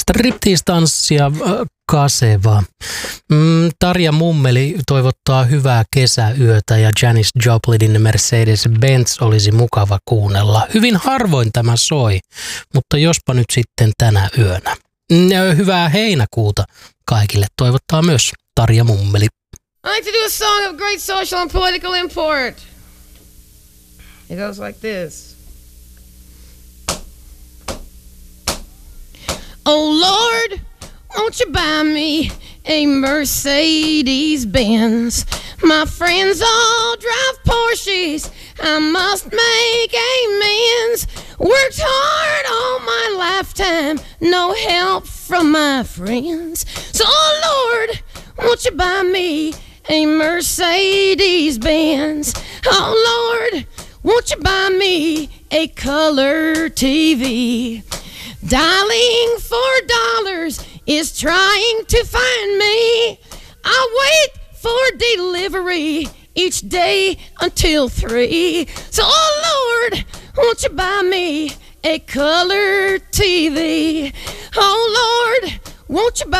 Striptease-tanssia kaseva. Tarja Mummeli toivottaa hyvää kesäyötä ja Janis Joplinin Mercedes-Benz olisi mukava kuunnella. Hyvin harvoin tämä soi, mutta jospa nyt sitten tänä yönä. Hyvää heinäkuuta kaikille toivottaa myös Tarja Mummeli. I like to do a song of great social and political import. It goes like this. Oh Lord, won't you buy me a Mercedes-Benz? My friends all drive Porsches, I must make amends. Worked hard all my lifetime, no help from my friends. So oh Lord, won't you buy me a Mercedes-Benz? Oh Lord, won't you buy me a color TV? Dialing $4 is trying to find me. I wait for delivery each day until 3. So, oh Lord, won't you buy me a color TV? Oh Lord, won't you buy